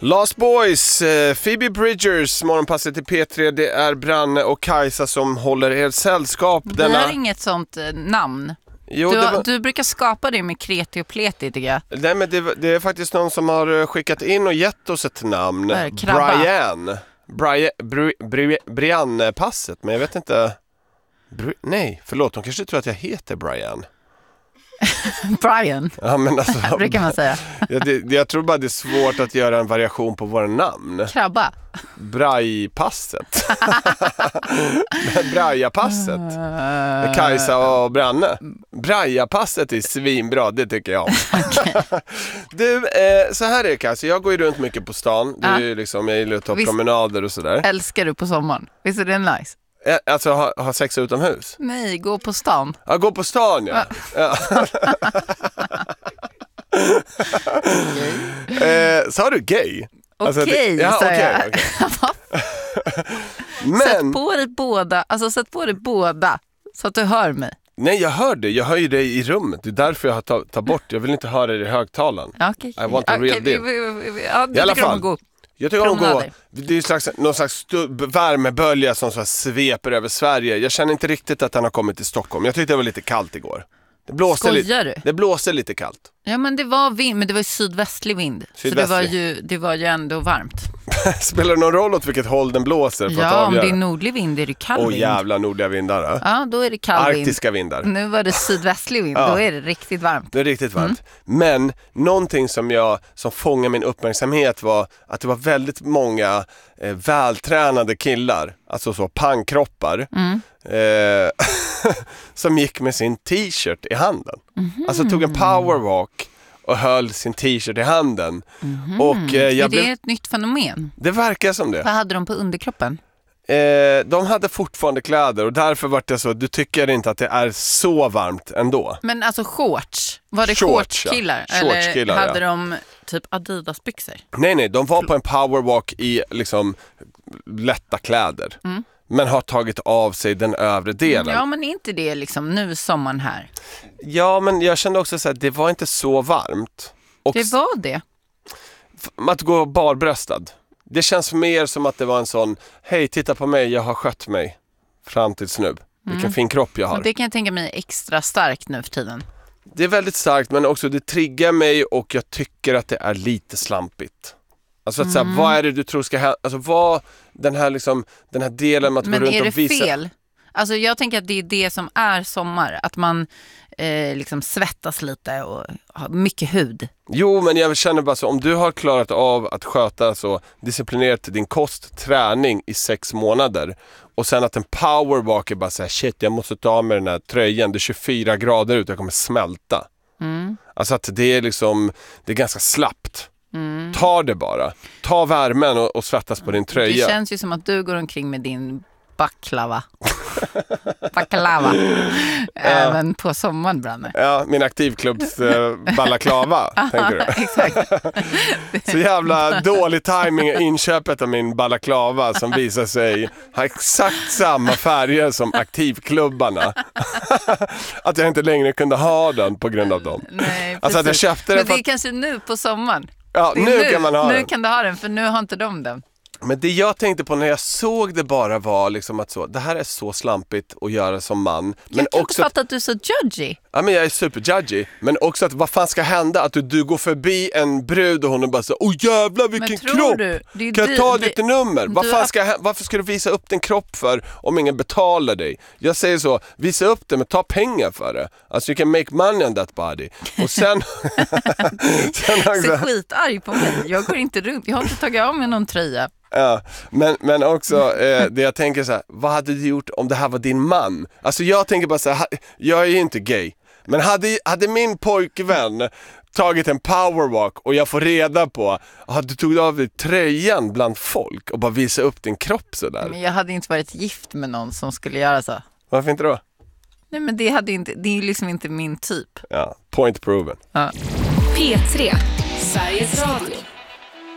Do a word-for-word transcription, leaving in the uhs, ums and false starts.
Lost Boys, eh, Phoebe Bridgers, morgonpasset i P tre. Det är Branne och Kajsa som håller er sällskap. Det denna... är inget sånt eh, namn. Jo, du, var... du brukar skapa det med kreti och pleti, tycker jag. Nej, men det, det är faktiskt någon som har skickat in och gett oss ett namn. Brian. Brian. Bri, Bri, Brian-passet, men jag vet inte... Bri... Nej, förlåt, de kanske tror att jag heter Brian. Brian, ja, men alltså, brukar man säga. jag, det, jag tror bara det är svårt att göra en variation på våra namn. Krabba. Braj-passet. Braja-passet. Med Kajsa och Branne. Braja-passet är svinbra, det tycker jag. Okay. Du, eh, så här är det, Kajsa. Jag går ju runt mycket på stan. Det är ju liksom, jag gillar att ta promenader och sådär. Älskar du på sommaren? Visst är det nice? Alltså ha, ha sex utomhus? Nej, gå på stan. Ja, gå på stan, ja. ja. eh, sa du gay? Okej, alltså, det, ja, sa okay, jag. Okay. Men... Sätt på dig båda, alltså sätt på dig båda så att du hör mig. Nej, jag hör det. Jag hör ju dig i rummet. Det är därför jag har tagit ta bort. Jag vill inte höra det i högtalaren. Okay. I want a real okay. deal. Ja, I alla fall. Gå. Jag tycker om att gå. Det är slags, någon slags värmebölja som så sveper över Sverige. Jag känner inte riktigt att den har kommit till Stockholm. Jag tyckte det var lite kallt igår. Det blåste, Skojar lite, du? det blåste lite kallt. Ja, men det var vind, men det var ju sydvästlig vind. Sydvästlig. Så det var ju, det var ju ändå varmt. Spelar det någon roll åt vilket håll den blåser? För ja, att om det är nordlig vind är det kall vind. Åh, jävla nordliga vindar. Då. Ja, då är det kall vind. Arktiska vindar. Nu var det sydvästlig vind, ja. Då är det riktigt varmt. Det är riktigt varmt. Mm. Men någonting som jag som fångade min uppmärksamhet var att det var väldigt många eh, vältränade killar, alltså så pangkroppar, mm. eh, som gick med sin t-shirt i handen. Mm. Alltså tog en powerwalk och höll sin t-shirt i handen. Mm-hmm. Och, eh, jag är det blev... ett nytt fenomen? Det verkar som det. Vad hade de på underkroppen? Eh, de hade fortfarande kläder och därför var det så, du tycker inte att det är så varmt ändå. Men alltså shorts, var det shorts, shortskillar? Ja. Eller shortskillar, hade ja. de typ Adidas-byxor? Nej, nej, de var på en powerwalk i liksom lätta kläder. Mm. Men har tagit av sig den övre delen. Ja, men är inte det liksom nu sommaren här? Ja, men jag kände också så att det var inte så varmt. Och det var det. Att gå barbröstad. Det känns mer som att det var en sån, hej, titta på mig, jag har skött mig fram tills nu. Vilken mm. fin kropp jag har. Och det kan jag tänka mig extra starkt nu för tiden. Det är väldigt starkt, men också det triggar mig och jag tycker att det är lite slampigt. Alltså att mm. säga, vad är det du tror ska hända? Alltså vad, den här liksom, den här delen med att men gå runt och visa. Men är det fel? Alltså jag tänker att det är det som är sommar. Att man eh, liksom svettas lite och har mycket hud. Jo, men jag känner bara så, om du har klarat av att sköta så disciplinerat din kost, träning i sex månader och sen att en powerwalk är bara så här, shit, jag måste ta av mig den här tröjan, det är tjugofyra grader ut, jag kommer smälta. Mm. Alltså att det är liksom, det är ganska slappt. Mm. Ta det bara. Ta värmen och, och svettas på din tröja. Det känns ju som att du går omkring med din baklava. Baklava. Även ja. På sommaren, Branne. Ja, min aktivklubbs eh, balaklava, tänker du? Exakt. Så jävla dålig timing i inköpet av min balaklava som visar sig ha exakt samma färger som aktivklubbarna. Att jag inte längre kunde ha den på grund av dem. Nej, alltså att jag köpte den. Men det är att... kanske nu på sommaren. Ja, nu, nu kan man ha nu den. Nu kan du ha den, för nu har inte de den. Men det jag tänkte på när jag såg det bara var liksom att så, det här är så slampigt att göra som man. Jag men kan också inte fatta att du är så judgy. Ja, men jag är super-judgy. Men också att vad fan ska hända? Att du, du går förbi en brud och hon är bara så, åh jävlar vilken kropp! Du, det kan jag ta det, ditt nummer? Du, vad fan ska, varför ska du visa upp din kropp för om ingen betalar dig? Jag säger så, visa upp det men ta pengar för det. Alltså you can make money on that body. Och sen... sen också... Så skitarg på mig. Jag går inte runt. Jag har inte tagit av mig någon tröja. Ja, men, men också eh, det jag tänker så här, vad hade du gjort om det här var din man? Alltså jag tänker bara så här, jag är ju inte gay, men hade, hade min pojkvän tagit en powerwalk och jag får reda på att du tog av dig tröjan bland folk och bara visa upp din kropp så där. Men jag hade inte varit gift med någon som skulle göra så. Varför inte då? Nej, men det, hade inte, det är liksom inte min typ. Ja, point proven. Ja. P tre, Sveriges Radio.